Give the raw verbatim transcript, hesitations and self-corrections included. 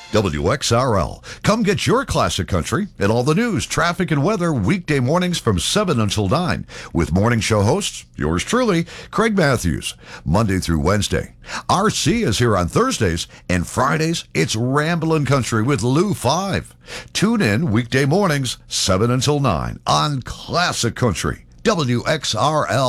W X R L. Come get your classic country and all the news, traffic, and weather weekday mornings from seven until nine with morning show hosts, yours truly, Craig Matthews, Monday through Wednesday. R C is here on Thursdays, and Fridays, it's Ramblin' Country with Lou five. Tune in weekday mornings, seven until nine on Classic Country, W X R L.